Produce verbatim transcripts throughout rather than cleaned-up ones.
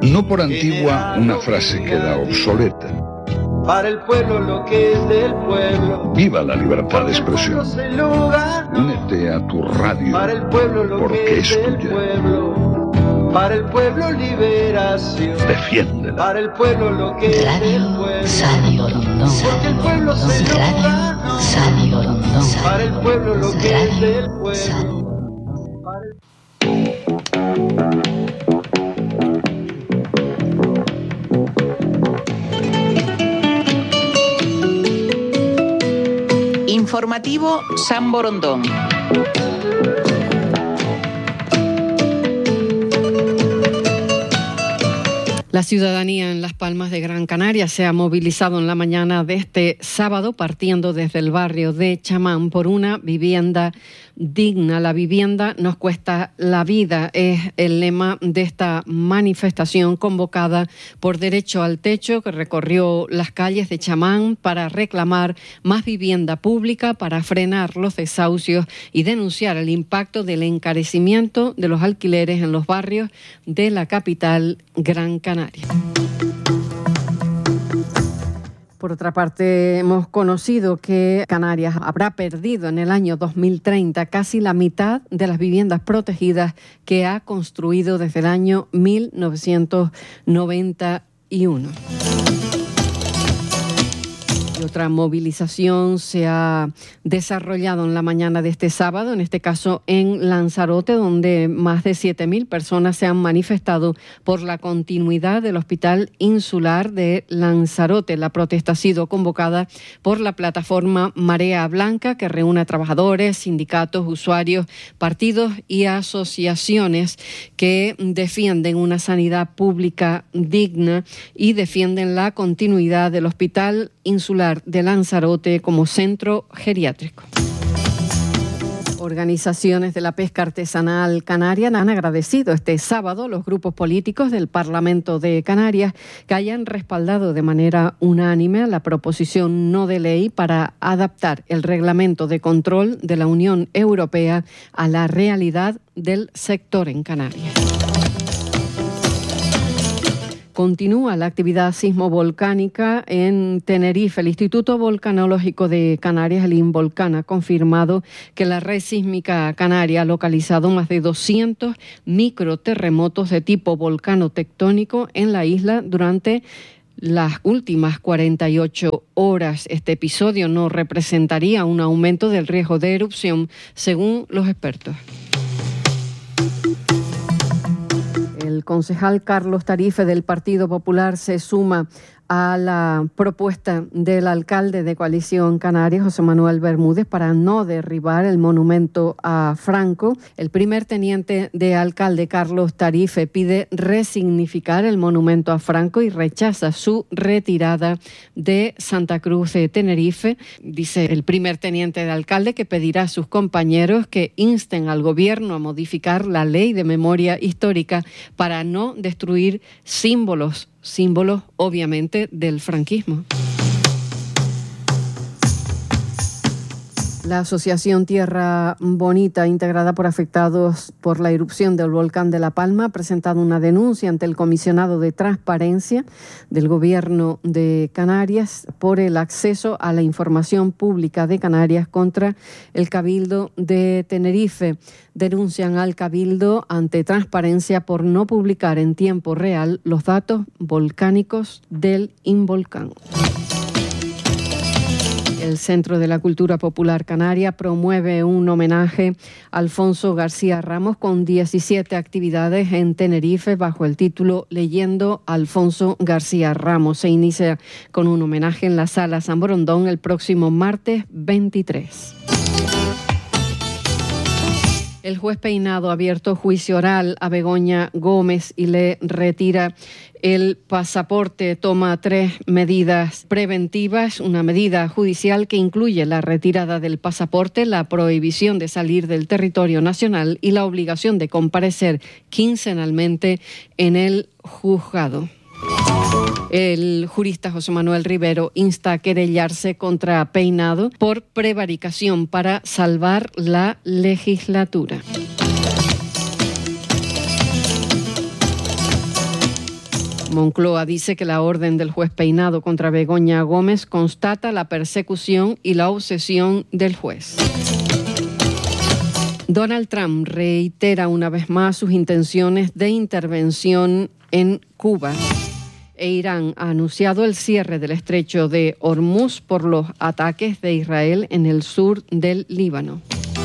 No por antigua, una frase queda obsoleta. Para el pueblo lo que es del pueblo. Viva la libertad de expresión. Únete a tu radio, para el pueblo lo porque que es es del tuya. Pueblo. Para el pueblo liberación. Defiéndela. Para el pueblo lo que es del pueblo. Radio Rondón. Porque el pueblo se lo ganó. Radio Rondón. Para el pueblo lo que es del pueblo. Informativo San Borondón. La ciudadanía en Las Palmas de Gran Canaria se ha movilizado en la mañana de este sábado, partiendo desde el barrio de Chamán, por una vivienda digna. La vivienda nos cuesta la vida, es el lema de esta manifestación convocada por Derecho al Techo, que recorrió las calles de Chamán para reclamar más vivienda pública, para frenar los desahucios y denunciar el impacto del encarecimiento de los alquileres en los barrios de la capital Gran Canaria. Por otra parte, hemos conocido que Canarias habrá perdido en el año dos mil treinta casi la mitad de las viviendas protegidas que ha construido desde el año mil novecientos noventa y uno. Y otra movilización se ha desarrollado en la mañana de este sábado, en este caso en Lanzarote, donde más de siete mil personas se han manifestado por la continuidad del Hospital Insular de Lanzarote. La protesta ha sido convocada por la plataforma Marea Blanca, que reúne a trabajadores, sindicatos, usuarios, partidos y asociaciones que defienden una sanidad pública digna y defienden la continuidad del Hospital Insular de Lanzarote como centro geriátrico. Organizaciones de la pesca artesanal canaria han agradecido este sábado a los grupos políticos del Parlamento de Canarias que hayan respaldado de manera unánime la proposición no de ley para adaptar el reglamento de control de la Unión Europea a la realidad del sector en Canarias. Continúa la actividad sismovolcánica en Tenerife. El Instituto Volcanológico de Canarias, el INVOLCAN, ha confirmado que la red sísmica canaria ha localizado más de doscientos microterremotos de tipo volcano-tectónico en la isla durante las últimas cuarenta y ocho horas. Este episodio no representaría un aumento del riesgo de erupción, según los expertos. El concejal Carlos Tarife del Partido Popular se suma a la propuesta del alcalde de Coalición Canaria, José Manuel Bermúdez, para no derribar el monumento a Franco. El primer teniente de alcalde, Carlos Tarife, pide resignificar el monumento a Franco y rechaza su retirada de Santa Cruz de Tenerife. Dice el primer teniente de alcalde que pedirá a sus compañeros que insten al gobierno a modificar la ley de memoria histórica para no destruir símbolos símbolos, obviamente, del franquismo. La Asociación Tierra Bonita, integrada por afectados por la erupción del volcán de La Palma, ha presentado una denuncia ante el comisionado de Transparencia del Gobierno de Canarias por el acceso a la información pública de Canarias contra el Cabildo de Tenerife. Denuncian al Cabildo ante Transparencia por no publicar en tiempo real los datos volcánicos del Involcán. El Centro de la Cultura Popular Canaria promueve un homenaje a Alfonso García Ramos con diecisiete actividades en Tenerife bajo el título Leyendo a Alfonso García Ramos. Se inicia con un homenaje en la Sala San Borondón el próximo martes veintitrés. El juez Peinado ha abierto juicio oral a Begoña Gómez y le retira el pasaporte. Toma tres medidas preventivas, una medida judicial que incluye la retirada del pasaporte, la prohibición de salir del territorio nacional y la obligación de comparecer quincenalmente en el juzgado. El jurista José Manuel Rivero insta a querellarse contra Peinado por prevaricación para salvar la legislatura. Moncloa dice que la orden del juez Peinado contra Begoña Gómez constata la persecución y la obsesión del juez. Donald Trump reitera una vez más sus intenciones de intervención en Cuba. E Irán ha anunciado el cierre del estrecho de Hormuz por los ataques de Israel en el sur del Líbano.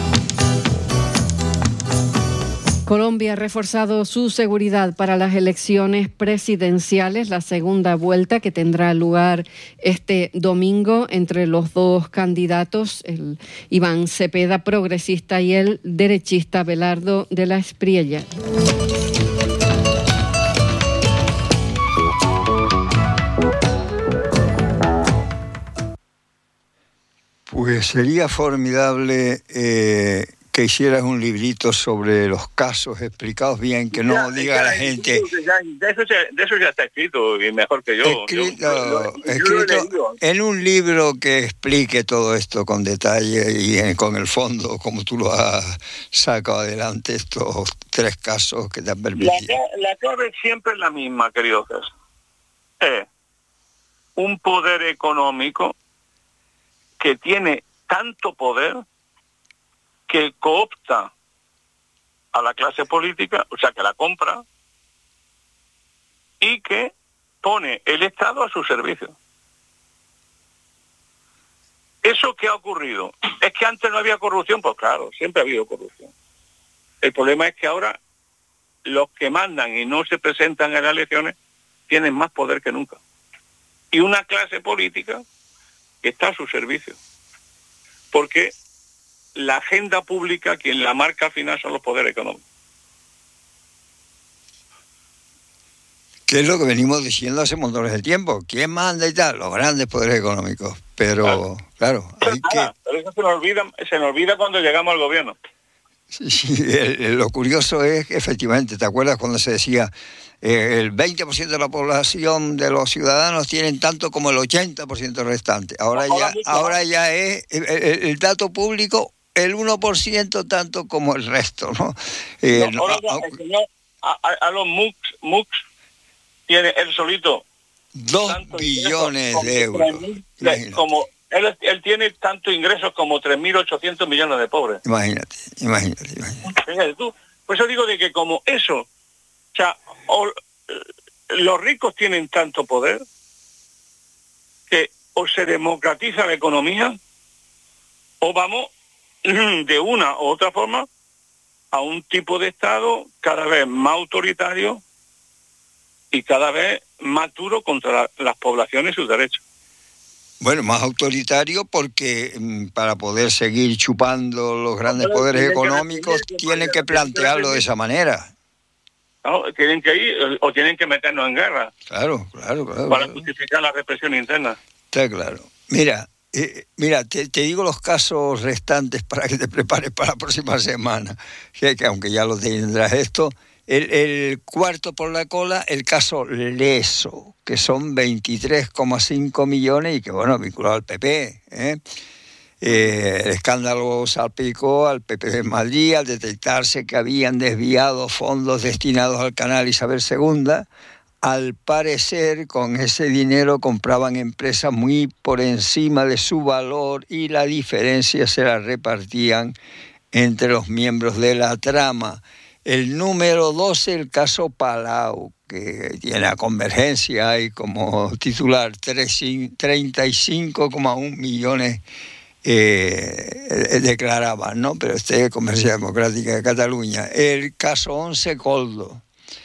Colombia ha reforzado su seguridad para las elecciones presidenciales, la segunda vuelta que tendrá lugar este domingo entre los dos candidatos, el Iván Cepeda, progresista, y el derechista Belardo de la Espriella. Pues sería formidable eh, que hicieras un librito sobre los casos explicados bien, que no ya, diga ya, a la gente... Ya, de, eso ya, de eso ya está escrito, y mejor que yo. Escrito, yo, yo, yo escrito en un libro que explique todo esto con detalle y en, con el fondo, como tú lo has sacado adelante, estos tres casos que te han permitido. La, la clave siempre es la misma, querido César. Es un poder económico que tiene tanto poder que coopta a la clase política, o sea, que la compra, y que pone el Estado a su servicio. ¿Eso qué ha ocurrido? ¿Es que antes no había corrupción? Pues claro, siempre ha habido corrupción. El problema es que ahora los que mandan y no se presentan en las elecciones tienen más poder que nunca. Y una clase política que está a su servicio. Porque la agenda pública, quien la marca al final son los poderes económicos. ¿Qué es lo que venimos diciendo hace montones de tiempo? ¿Quién manda y tal? Los grandes poderes económicos. Pero, claro, claro hay nada, que... pero eso se nos olvida, se nos olvida cuando llegamos al gobierno. Sí, sí, el, lo curioso es que efectivamente, ¿te acuerdas cuando se decía eh, el veinte por ciento de la población de los ciudadanos tienen tanto como el ochenta por ciento restante? Ahora, ahora ya, ahora ya es el, el, el dato público el uno por ciento tanto como el resto, ¿no? Eh, no, ahora no, ya, el señor a, a los MUX, MUX tiene él solito dos billones de euros. De, como él, él tiene tanto ingresos como tres mil ochocientos millones de pobres. Imagínate, imagínate, imagínate. Fíjate tú. Por eso digo de que como eso, o sea, o, los ricos tienen tanto poder que o se democratiza la economía o vamos de una u otra forma a un tipo de Estado cada vez más autoritario y cada vez más duro contra la, las poblaciones y sus derechos. Bueno, más autoritario porque mm, para poder seguir chupando los grandes no, poderes económicos que tienen que plantearlo de esa manera. No, tienen que ir o tienen que meternos en guerra. Claro, claro, claro. Para claro. justificar la represión interna. Está claro. Mira, eh, mira, te, te digo los casos restantes para que te prepares para la próxima semana. Que, que aunque ya lo tendrás esto... El, el cuarto por la cola, el caso Leso, que son veintitrés coma cinco millones y que, bueno, vinculado al P P. ¿eh? Eh, el escándalo salpicó al P P de Madrid al detectarse que habían desviado fondos destinados al canal Isabel segunda. Al parecer, con ese dinero compraban empresas muy por encima de su valor y la diferencia se la repartían entre los miembros de la trama. El número doce, el caso Palau, que tiene a Convergencia y como titular treinta y cinco coma uno millones eh, declaraban, ¿no? Pero este es Convergencia Democrática de Cataluña. El caso once, Coldo,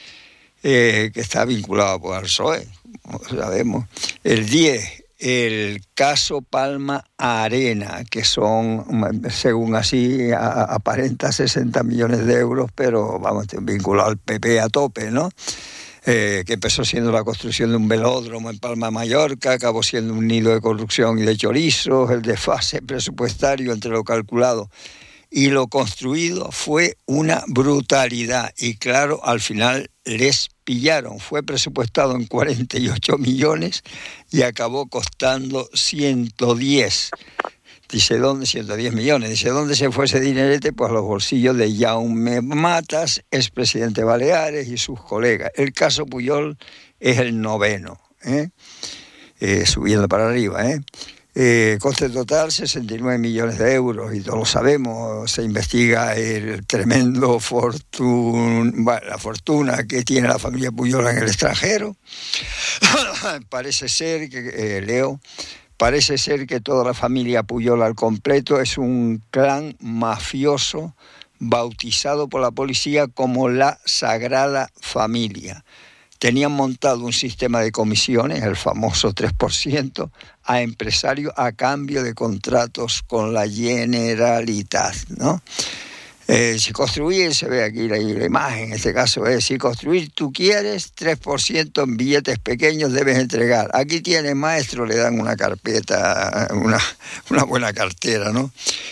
eh, que está vinculado pues, al P S O E, como sabemos. El diez, el caso Palma Arena, que son, según así, a, aparenta sesenta millones de euros, pero vamos, vinculado al P P a tope, ¿no? Eh, que empezó siendo la construcción de un velódromo en Palma, Mallorca, acabó siendo un nido de corrupción y de chorizos, el desfase presupuestario entre lo calculado y lo construido fue una brutalidad. Y claro, al final les pillaron. Fue presupuestado en cuarenta y ocho millones y acabó costando ciento diez. Dice, ¿dónde? ciento diez millones. Dice, ¿dónde se fue ese dinerete? Pues a los bolsillos de Jaume Matas, expresidente de Baleares, y sus colegas. El caso Pujol es el noveno, ¿eh? Eh, subiendo para arriba, ¿eh? Eh, coste total sesenta y nueve millones de euros, y todos lo sabemos. Se investiga el tremendo fortuna, bueno, la fortuna que tiene la familia Pujol en el extranjero. Parece ser que, eh, Leo, parece ser que toda la familia Pujol al completo es un clan mafioso bautizado por la policía como la Sagrada Familia. Tenían montado un sistema de comisiones, el famoso tres por ciento, a empresarios a cambio de contratos con la Generalitat, ¿no? Eh, si construir, se ve aquí la, la imagen, en este caso es, si construir tú quieres, tres por ciento en billetes pequeños debes entregar. Aquí tienes, maestro, le dan una carpeta, una, una buena cartera, ¿no?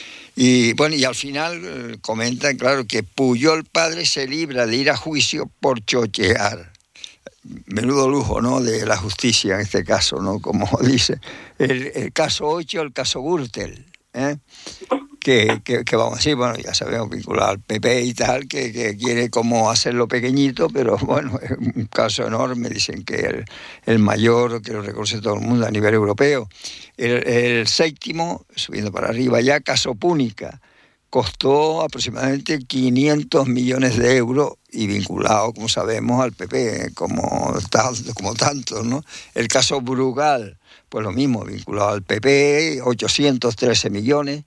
Y bueno, y al final eh, comentan, claro, que Pujol padre se libra de ir a juicio por chochear. Menudo lujo, ¿no?, de la justicia en este caso, ¿no? Como dice el, el caso ocho, el caso Gürtel, ¿eh? Que, que, que vamos a decir, bueno, ya sabemos, vinculado al P P y tal, que, que quiere como hacerlo pequeñito, pero bueno, es un caso enorme. Dicen que el, el mayor, que lo reconoce todo el mundo a nivel europeo. El, el séptimo, subiendo para arriba ya, caso Púnica, costó aproximadamente quinientos millones de euros y vinculado, como sabemos, al P P, como, como tantos, ¿no? El caso Brugal, pues lo mismo, vinculado al P P, ochocientos trece millones.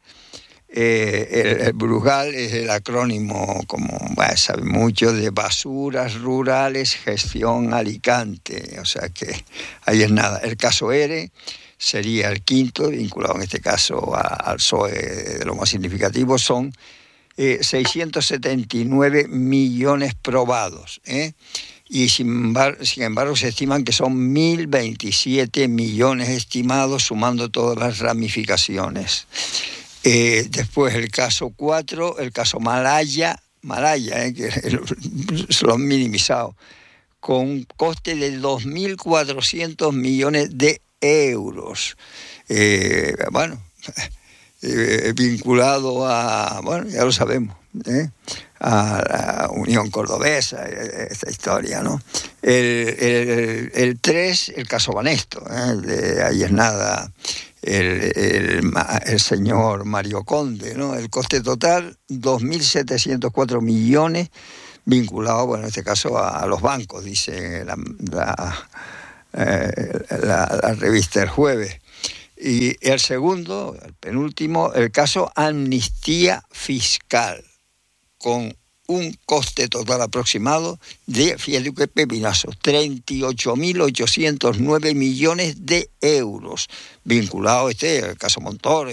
Eh, el, el Brugal es el acrónimo, como bueno, saben mucho, de Basuras Rurales Gestión Alicante, o sea que ahí es nada. El caso ERE sería el quinto, vinculado en este caso a, al P S O E, de lo más significativo, son eh, seiscientos setenta y nueve millones probados, ¿eh? Y sin embargo, sin embargo se estiman que son mil veintisiete millones estimados, sumando todas las ramificaciones. Eh, después el caso cuatro, el caso Malaya, Malaya, eh, que se lo han minimizado, con un coste de dos mil cuatrocientos millones de euros. Eh, bueno, eh, vinculado a, bueno, ya lo sabemos, ¿eh? a la Unión Cordobesa, esta historia, ¿no? El, el, el tres, el caso Banesto, ¿eh? de ahí es nada. El, el, el señor Mario Conde, ¿no? El coste total, dos mil setecientos cuatro millones, vinculado, bueno, en este caso a, a los bancos, dice la, la, eh, la, la revista El Jueves. Y el segundo, el penúltimo, el caso Amnistía Fiscal, con un coste total aproximado de, fíjate qué pepinazo, treinta y ocho mil ochocientos nueve millones de euros, vinculado este, el caso Montoro,